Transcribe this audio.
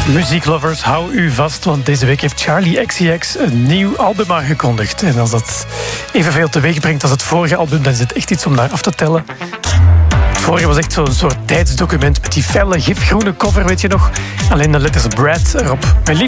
Muzieklovers, hou u vast, want deze week heeft Charli XCX een nieuw album aangekondigd. En als dat evenveel teweeg brengt als het vorige album, dan is het echt iets om naar af te tellen. Het vorige was echt zo'n soort tijdsdocument met die felle, gifgroene cover, weet je nog? Alleen de letters Brad erop. Mijn